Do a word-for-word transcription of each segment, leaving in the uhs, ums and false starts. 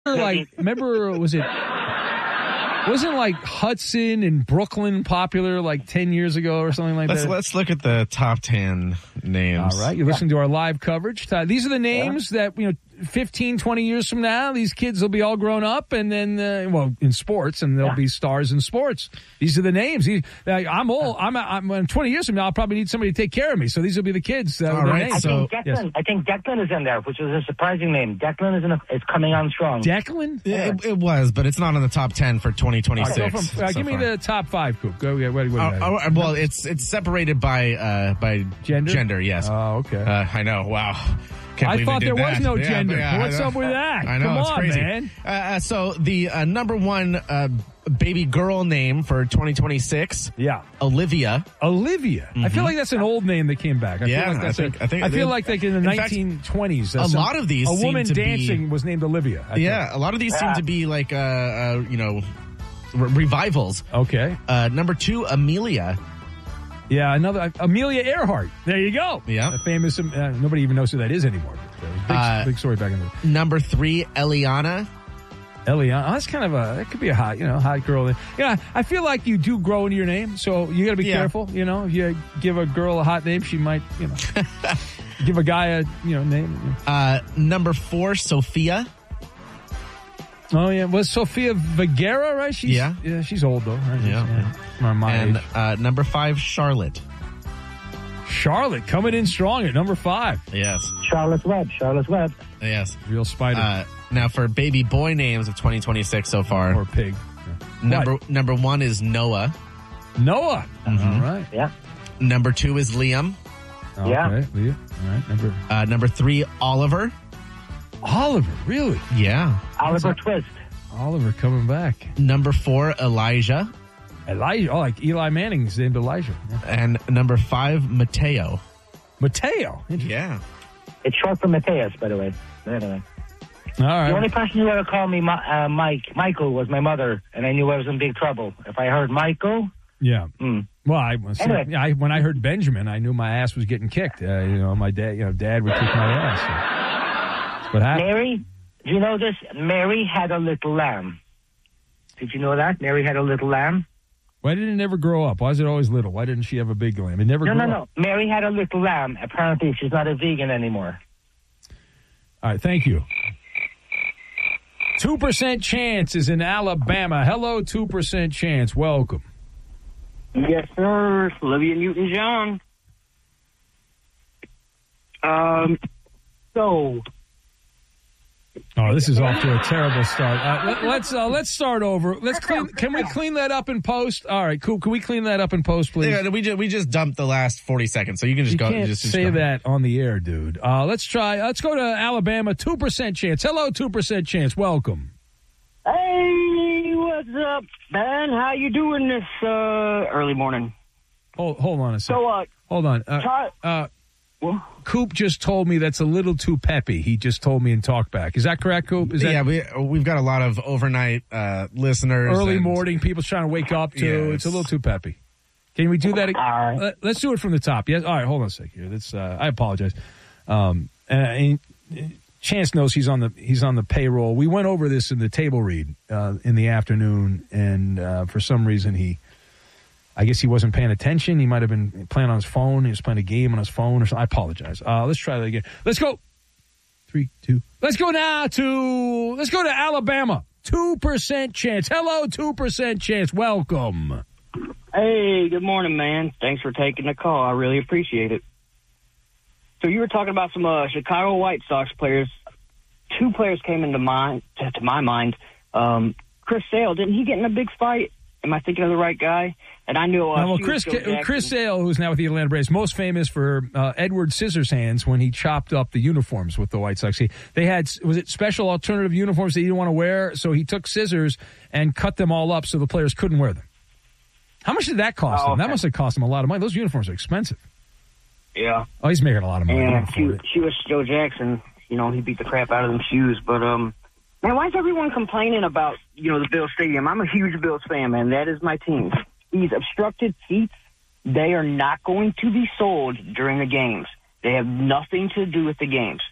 like, remember, was it, wasn't like Hudson and Brooklyn popular like ten years ago or something like let's, that? Let's look at the top ten names. All right. You're listening to our live coverage. Uh, these are the names yeah. that, you know, fifteen, twenty years from now, these kids will be all grown up and then, uh, well, in sports, and they'll yeah. be stars in sports. These are the names. These, uh, I'm old. I'm, I'm twenty years from now, I'll probably need somebody to take care of me. So these will be the kids. Uh, all right. names. I, so, think Declan, yes. I think Declan is in there, which is a surprising name. Declan is, in a, is coming on strong. Declan? Yeah, it, it was, but it's not in the top ten for twenty twenty-six. Right, so from, uh, so give me far. the top five, Coop. Go. Yeah, what, what oh, oh, well, it's it's separated by uh, by gender. Gender, yes. Oh, okay. Uh, I know. Wow. Can't I thought there that. was no yeah, gender. Yeah, What's up with that? I know, Come it's on, crazy. man. Uh, so the uh, number one uh, baby girl name for twenty twenty-six, yeah, Olivia. Olivia. Mm-hmm. I feel like that's an old name that came back. I yeah, feel like that's I think. a, I, think I feel they, like like in the in nineteen twenties, fact, uh, a some, lot of these, a woman seem to dancing be, was named Olivia. I yeah, think. a lot of these yeah. seem to be like uh, uh you know re- revivals. Okay. Uh, number two, Amelia. Yeah, another uh, Amelia Earhart. There you go. Yeah, a famous. Uh, nobody even knows who that is anymore. But, uh, big, uh, big story back in the number three, Eliana. Eliana. Oh, that's kind of a. That could be a hot, you know, hot girl. Yeah, I feel like you do grow into your name, so you got to be yeah. careful. You know, if you give a girl a hot name, she might, you know, give a guy a, you know, name. Uh, number four, Sophia. Oh yeah, was Sophia Vergara, right? She's, yeah, yeah, she's old though. Right? Yeah, yeah. My and age. Uh, number five, Charlotte. Charlotte coming in strong at number five. Yes, Charlotte Webb. Charlotte Webb. Yes, real spider. Uh, now for baby boy names of twenty twenty-six so far, or pig. Yeah. Number what? number one is Noah. Noah. Mm-hmm. All right. Yeah. Number two is Liam. Okay. Yeah. Liam. All right. Number uh, number three, Oliver. Oliver, really? Yeah. Oliver Twist. Oliver coming back. Number four, Elijah. Elijah. Oh, like Eli Manning's named Elijah. Yeah. And number five, Mateo. Mateo. Yeah. It's short for Mateus, by the way. Anyway. All right. The only person who ever called me uh, Mike, Michael, was my mother, and I knew I was in big trouble. If I heard Michael, yeah. Mm. Well, I was. Anyway. Yeah, I, when I heard Benjamin, I knew my ass was getting kicked. Uh, you know, my dad. You know, Dad would kick my ass. So. That's what happened. Mary, do you know this? Mary had a little lamb. Did you know that? Mary had a little lamb. Why didn't it never grow up? Why is it always little? Why didn't she have a big lamb? It never no, grew no, up. No, no. Mary had a little lamb. Apparently, she's not a vegan anymore. All right, thank you. two percent chance is in Alabama. Hello, two percent chance. Welcome. Yes, sir. Olivia Newton-John. Um, so... Oh, this is off to a terrible start. Uh, let, let's uh, let's start over. Let's clean. Can we clean that up in post? All right, cool. Can we clean that up in post, please? Yeah, we just we just dumped the last forty seconds, so you can just you go. Can't just, just say go. that on the air, dude. Uh, let's try. Let's go to Alabama. Two percent chance. Hello, two percent chance. Welcome. Hey, what's up, Ben? How you doing this uh, early morning? Hold hold on a second. So, uh, hold on. Uh, try, uh, well, Coop just told me that's a little too peppy. He just told me in talkback. Is that correct, Coop? Is that yeah, we we've got a lot of overnight uh, listeners. early and, morning people trying to wake up too. Yeah, it's, it's a little too peppy. Can we do that? All right. Let, let's do it from the top. Yes. All right. Hold on a second here. That's. Uh, I apologize. Um, and, and Chance knows he's on the he's on the payroll. We went over this in the table read uh, in the afternoon, and uh, for some reason he. I guess he wasn't paying attention. He might have been playing on his phone. He was playing a game on his phone or something. I apologize. Uh, let's try that again. Let's go. Three, two. Let's go now to, let's go to Alabama. two percent chance. Hello, two percent chance. Welcome. hey, good morning, man. Thanks for taking the call. I really appreciate it. So you were talking about some uh, Chicago White Sox players. Two players came into mind, to, to my mind. Um, Chris Sale, didn't he get in a big fight? Am I thinking of the right guy? And I knew. Uh, now, well, Chris Ca- Chris Sale, who's now with the Atlanta Braves, most famous for uh, Edward Scissorhands when he chopped up the uniforms with the White Sox. He, they had, was it special alternative uniforms that he didn't want to wear? So he took scissors and cut them all up so the players couldn't wear them. How much did that cost oh, him? okay. That must have cost him a lot of money. Those uniforms are expensive. Yeah. Oh, he's making a lot of money. And she, she was Joe Jackson. You know, he beat the crap out of them shoes. But, um, man, why is everyone complaining about, you know, the Bills Stadium? I'm a huge Bills fan, man. That is my team. These obstructed seats, they are not going to be sold during the games. They have nothing to do with the games.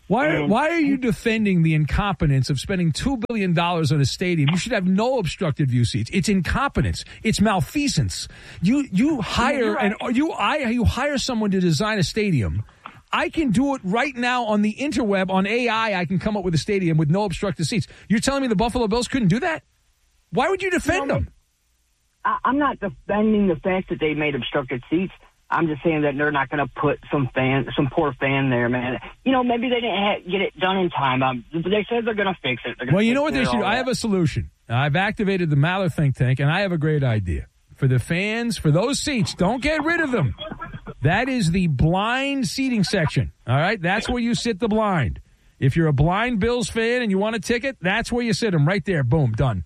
Why, And- why are you defending the incompetence of spending two billion dollars on a stadium? You should have no obstructed view seats. It's incompetence. It's malfeasance. You you hire and you I you hire someone to design a stadium. I can do it right now on the interweb, on A I. I can come up with a stadium with no obstructed seats. You're telling me the Buffalo Bills couldn't do that? Why would you defend No, them? I, I'm not defending the fact that they made obstructed seats. I'm just saying that they're not going to put some fan, some poor fan there, man. You know, maybe they didn't ha- get it done in time. Um, but they said they're going to fix it. Well, you know what they should do? I have a solution. I've activated the Maller think tank, and I have a great idea. For the fans, for those seats, don't get rid of them. That is the blind seating section, all right? That's where you sit the blind. If you're a blind Bills fan and you want a ticket, that's where you sit them, right there. Boom, done.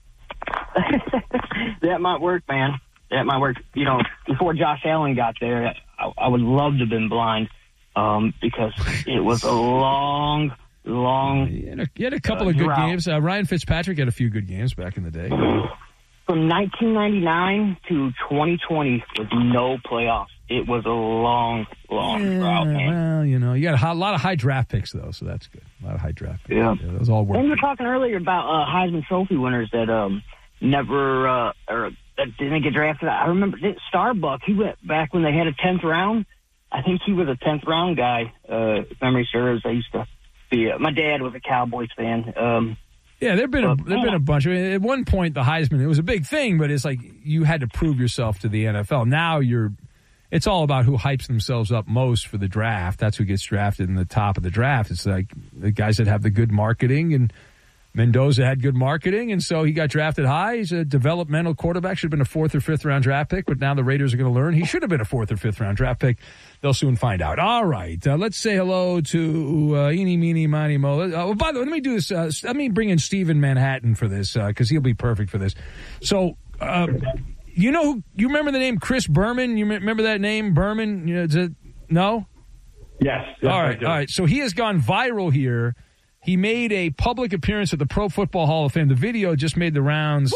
That might work, man. That might work. You know, before Josh Allen got there, I, I would love to have been blind um, because it was a long, long. You had a, you had a couple uh, of good drought. games. Uh, Ryan Fitzpatrick had a few good games back in the day. From nineteen ninety-nine to twenty twenty with no playoffs. It was a long, long Yeah, drought, man. well, you know, you got a, high, a lot of high draft picks, though, so that's good. A lot of high draft picks. Yeah. yeah those all work. And you were talking earlier about uh, Heisman Trophy winners that um, never uh, or that didn't get drafted. I remember Starbuck. He went back when they had a tenth round. I think he was a tenth round guy. Uh, if memory serves, I used to be. Uh, my dad was a Cowboys fan. Um, Yeah, there've been a, Uh, there've been a bunch. I mean, at one point, the Heisman, it was a big thing, but it's like you had to prove yourself to the N F L. Now you're, it's all about who hypes themselves up most for the draft. That's who gets drafted in the top of the draft. It's like the guys that have the good marketing, and Mendoza had good marketing, and so he got drafted high. He's a developmental quarterback. Should have been a fourth or fifth round draft pick, but now the Raiders are going to learn he should have been a fourth or fifth round draft pick. They'll soon find out. All right, uh, let's say hello to uh, Eeny, Meeny, Miny, Mo. Uh, by the way, let me do this. Uh, let me bring in Steve in Manhattan for this because uh, he'll be perfect for this. So, uh, you know, who, you remember the name Chris Berman? You remember that name, Berman? You know, is it, no? Yes. yes all right, all right. So he has gone viral here. He made a public appearance at the Pro Football Hall of Fame. The video just made the rounds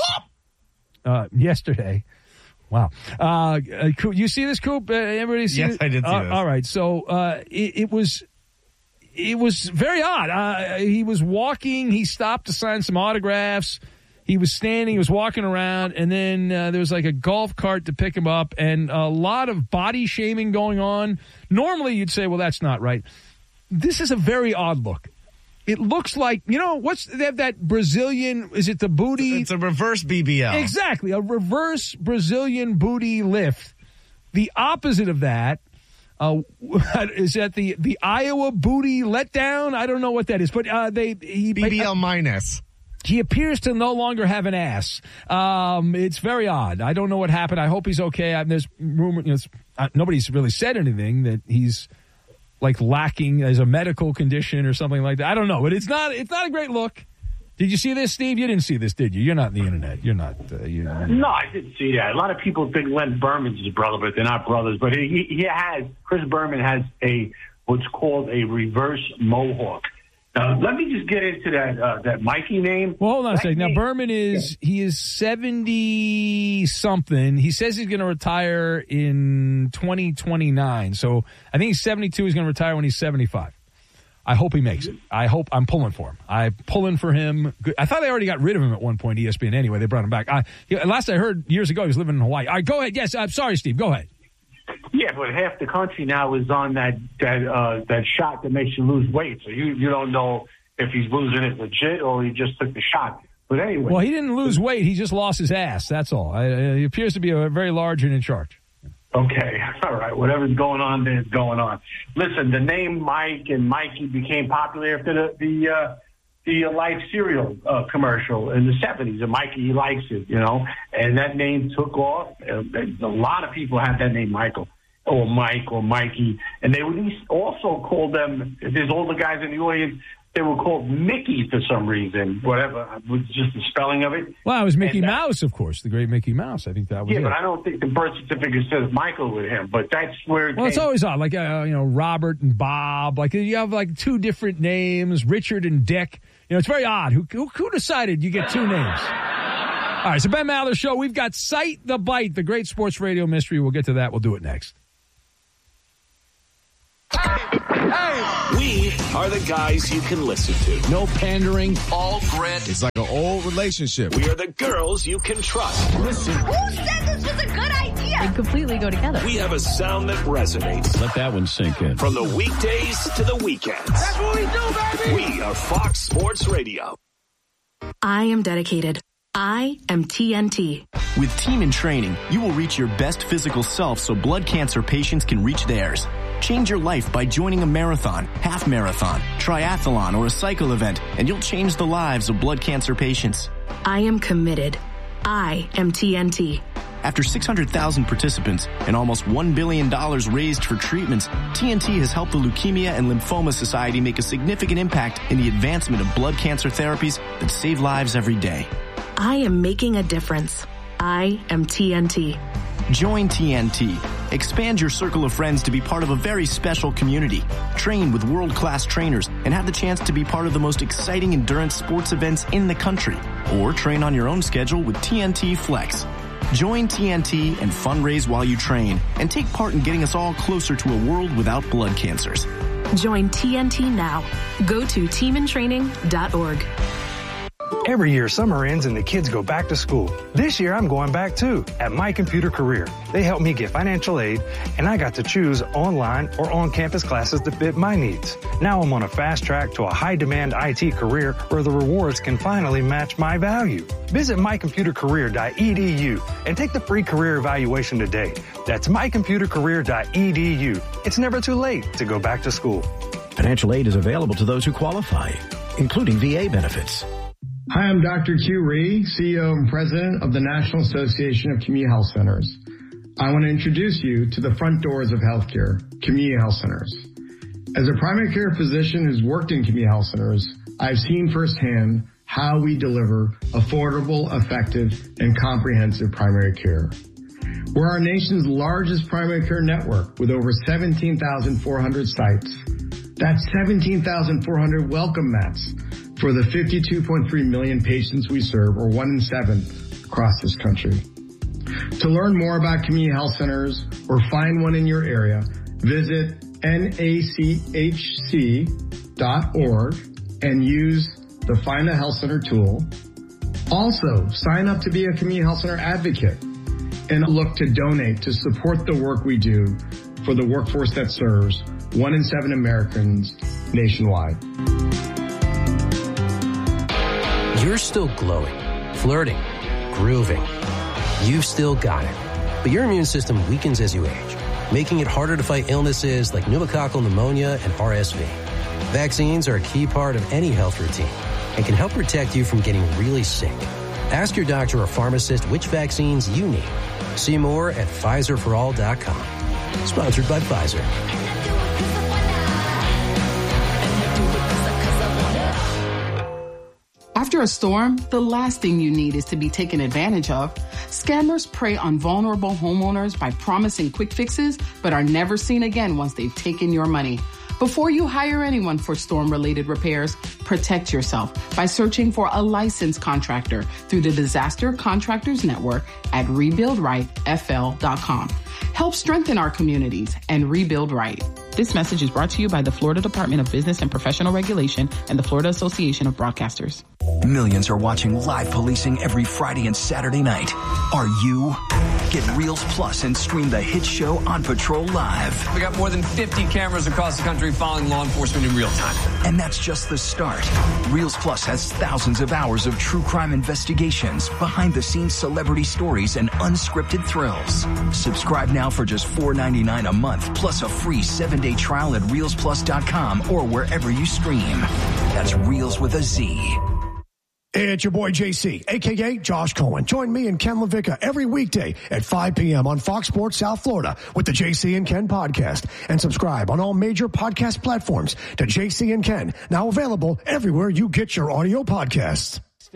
uh, yesterday. Wow. Uh, you see this, Coop? Uh, everybody see Yes, it? I did see uh, this. All right. So uh, it, it was it was very odd. Uh, he was walking. He stopped to sign some autographs. He was standing. He was walking around. And then uh, there was like a golf cart to pick him up and a lot of body shaming going on. Normally you'd say, well, that's not right. This is a very odd look. It looks like, you know, what's they have that Brazilian, is it the booty? It's a reverse B B L. Exactly, a reverse Brazilian booty lift. The opposite of that uh, is that the, the Iowa booty letdown. I don't know what that is, but uh, they he B B L minus. He appears to no longer have an ass. Um, it's very odd. I don't know what happened. I hope he's okay. I, there's rumor, you know, uh, nobody's really said anything that he's like lacking as a medical condition or something like that. I don't know, but it's not. It's not a great look. Did you see this, Steve? You didn't see this, did you? You're not on the internet. You're not. Uh, you, No, I didn't see that. A lot of people think Len Berman's his brother, but they're not brothers. But he, he has, Chris Berman has a what's called a reverse mohawk. Now, let me just get into that uh, that Mikey name. Well, hold on a That second. Now, name- Berman is he is seventy something. He says he's going to retire in twenty twenty-nine. So I think he's seventy-two. He's going to retire when he's seventy-five. I hope he makes it. I hope I'm pulling for him. I'm pulling for him. I thought they already got rid of him at one point, E S P N. Anyway, they brought him back. I, last I heard years ago, he was living in Hawaii. All right, go ahead. Yes, I'm sorry, Steve. Go ahead. Yeah, but half the country now is on that that uh, that shot that makes you lose weight. So you, you don't know if he's losing it legit or he just took the shot. But anyway. Well, he didn't lose weight. He just lost his ass. That's all. I, he appears to be a very large and in charge. Okay, all right. Whatever's going on, there's going on. Listen, the name Mike and Mikey became popular after the the uh, the Life cereal uh, commercial in the seventies. And Mikey, he likes it, you know. And that name took off. Uh, a lot of people have that name, Michael or Mike or Mikey. And they would also call them. If there's older guys in the audience, they were called Mickey for some reason. Whatever, it was just the spelling of it. Well, it was Mickey And that- Mouse, of course, the great Mickey Mouse. I think that was Yeah, it. but I don't think the birth certificate says Michael with him. But that's where it Well, it's came. always odd. Like, uh, you know, Robert and Bob. Like, you have, like, two different names, Richard and Dick. You know, it's very odd. Who, who, who decided you get two names? All right, so Ben Maller Show. We've got Sight the Bite, the great sports radio mystery. We'll get to that. We'll do it next. Hey! We are the guys you can listen to. No pandering. All Grant. It's like an old relationship. We are the girls you can trust. Listen. Who said this was a good idea? They completely go together. We have a sound that resonates. Let that one sink in. From the weekdays to the weekends. That's what we do, baby! We are Fox Sports Radio. I am dedicated. I am T N T. With Team in Training, you will reach your best physical self so blood cancer patients can reach theirs. Change your life by joining a marathon, half marathon, triathlon, or a cycle event, and you'll change the lives of blood cancer patients. I am committed. I am T N T. After six hundred thousand participants and almost one billion dollars raised for treatments, T N T has helped the Leukemia and Lymphoma Society make a significant impact in the advancement of blood cancer therapies that save lives every day. I am making a difference. I am T N T. Join T N T. Expand your circle of friends to be part of a very special community. Train with world-class trainers and have the chance to be part of the most exciting endurance sports events in the country. Or train on your own schedule with T N T Flex. Join T N T and fundraise while you train and take part in getting us all closer to a world without blood cancers. Join T N T now. Go to team in training dot org. Every year, summer ends and the kids go back to school. This year, I'm going back too at My Computer Career. They helped me get financial aid, and I got to choose online or on-campus classes that fit my needs. Now I'm on a fast track to a high-demand I T career where the rewards can finally match my value. Visit my computer career dot e d u and take the free career evaluation today. That's my computer career dot e d u. It's never too late to go back to school. Financial aid is available to those who qualify, including V A benefits. Hi, I'm Doctor Q Ree, C E O and President of the National Association of Community Health Centers. I want to introduce you to the front doors of healthcare, community health centers. As a primary care physician who's worked in community health centers, I've seen firsthand how we deliver affordable, effective, and comprehensive primary care. We're our nation's largest primary care network with over seventeen thousand four hundred sites. That's seventeen thousand four hundred welcome mats for the fifty-two point three million patients we serve, or one in seven across this country. To learn more about community health centers or find one in your area, visit N A C H C dot org and use the Find a Health Center tool. Also, sign up to be a community health center advocate and look to donate to support the work we do for the workforce that serves one in seven Americans nationwide. You're still glowing, flirting, grooving. You've still got it. But your immune system weakens as you age, making it harder to fight illnesses like pneumococcal pneumonia and R S V. Vaccines are a key part of any health routine and can help protect you from getting really sick. Ask your doctor or pharmacist which vaccines you need. See more at Pfizer for all dot com. Sponsored by Pfizer. After a storm, the last thing you need is to be taken advantage of. Scammers prey on vulnerable homeowners by promising quick fixes, but are never seen again once they've taken your money. Before you hire anyone for storm-related repairs, protect yourself by searching for a licensed contractor through the Disaster Contractors Network at rebuild right f l dot com. Help strengthen our communities and rebuild right. This message is brought to you by the Florida Department of Business and Professional Regulation and the Florida Association of Broadcasters. Millions are watching live policing every Friday and Saturday night. Are you? Get Reels Plus and stream the hit show On Patrol live. We got more than fifty cameras across the country following law enforcement in real time. And that's just the start. Reels Plus has thousands of hours of true crime investigations, behind-the-scenes celebrity stories, and unscripted thrills. Subscribe now for just four ninety-nine a month, plus a free seven-day trial at reels plus dot com or wherever you stream. That's Reels with a Z. Hey, it's your boy J C, a k a. Josh Cohen. Join me and Ken LaVicka every weekday at five p.m. on Fox Sports South Florida with the J C and Ken podcast. And subscribe on all major podcast platforms to J C and Ken, now available everywhere you get your audio podcasts.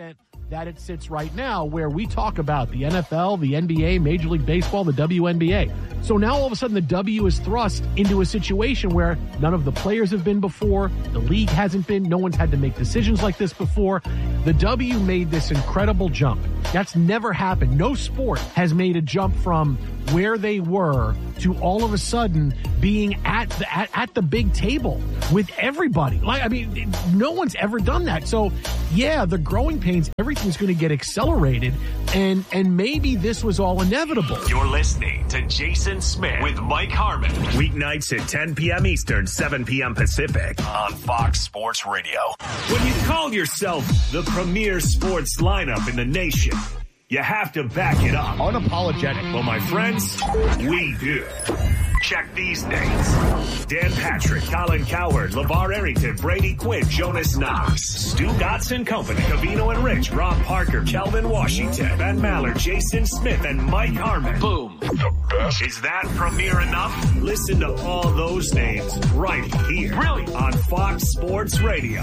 that it sits right now, where we talk about the N F L, the N B A, Major League Baseball, the W N B A. So now all of a sudden the W is thrust into a situation where none of the players have been before, the league hasn't been, no one's had to make decisions like this before. The W made this incredible jump. That's never happened. No sport has made a jump from where they were to all of a sudden being at the, at, at the big table with everybody. Like, I mean, no one's ever done that. So yeah, the growing pains, everything's going to get accelerated, and, and maybe this was all inevitable. You're listening to Jason Smith with Mike Harmon. Weeknights at ten p.m. Eastern, seven p.m. Pacific on Fox Sports Radio. When you call yourself the premier sports lineup in the nation, you have to back it up. Unapologetic. Well, my friends, we do. Check these names. Dan Patrick, Colin Cowherd, LeVar Arrington, Brady Quinn, Jonas Knox, Stu Gotts and Company, Cavino and Rich, Rob Parker, Kelvin Washington, Ben Maller, Jason Smith, and Mike Harmon. Boom. The best. Is that premier enough? Listen to all those names right here. Brilliant. On Fox Sports Radio.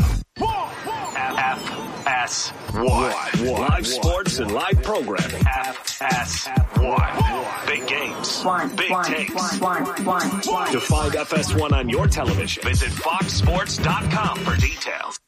F S one. Live sports and live programming. F S one. Big games. Big takes. To find F S one on your television, visit fox sports dot com for details.